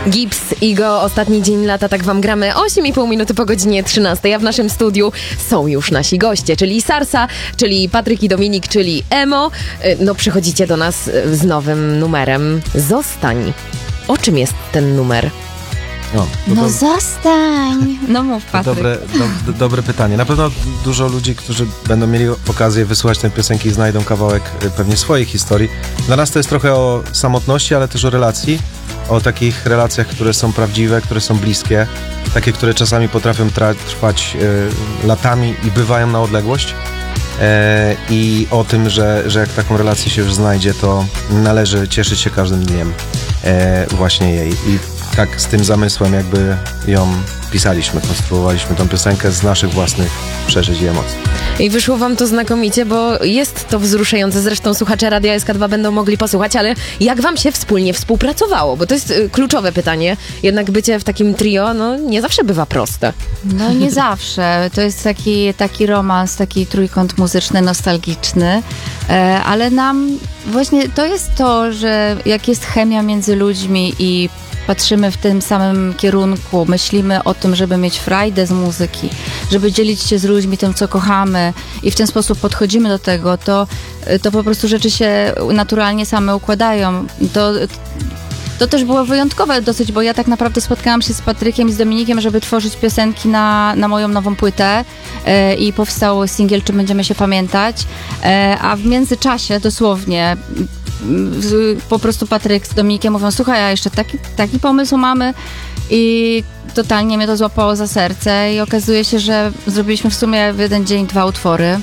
Gibbs i Go, ostatni dzień lata, tak wam gramy 8,5 minuty po godzinie 13, a w naszym studiu są już nasi goście, czyli Sarsa, czyli Patryk i Dominik, czyli Emo. No przychodzicie do nas z nowym numerem Zostań. O czym jest ten numer? No zostań! No mów, Patryk. Dobre pytanie. Na pewno dużo ludzi, którzy będą mieli okazję wysłuchać tej piosenki, znajdą kawałek pewnie swojej historii. Dla nas to jest trochę o samotności, ale też o relacji. O takich relacjach, które są prawdziwe, które są bliskie. Takie, które czasami potrafią trwać latami i bywają na odległość. I o tym, że jak taką relację się już znajdzie, to należy cieszyć się każdym dniem właśnie jej. I tak z tym zamysłem jakby ją pisaliśmy, konstruowaliśmy tą piosenkę z naszych własnych przeżyć i emocji. I wyszło wam to znakomicie, bo jest to wzruszające. Zresztą słuchacze Radia SK2 będą mogli posłuchać, ale jak wam się wspólnie współpracowało? Bo to jest kluczowe pytanie. Jednak bycie w takim trio, no nie zawsze bywa proste. No nie zawsze. To jest taki romans, taki trójkąt muzyczny, nostalgiczny, ale nam właśnie to jest to, że jak jest chemia między ludźmi i patrzymy w tym samym kierunku, myślimy o tym, żeby mieć frajdę z muzyki, żeby dzielić się z ludźmi tym, co kochamy i w ten sposób podchodzimy do tego, to po prostu rzeczy się naturalnie same układają. To też było wyjątkowe dosyć, bo ja tak naprawdę spotkałam się z Patrykiem i z Dominikiem, żeby tworzyć piosenki na moją nową płytę i powstał singiel Czy będziemy się pamiętać, a w międzyczasie dosłownie po prostu Patryk z Dominikiem mówią, słuchaj, a jeszcze taki pomysł mamy i totalnie mnie to złapało za serce i okazuje się, że zrobiliśmy w sumie w jeden dzień 2 utwory.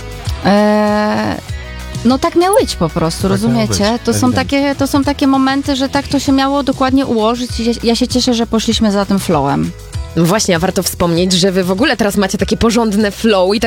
No tak miało być po prostu, tak rozumiecie? To są takie momenty, że tak to się miało dokładnie ułożyć i ja się cieszę, że poszliśmy za tym flowem. Właśnie, a warto wspomnieć, że wy w ogóle teraz macie takie porządne flow i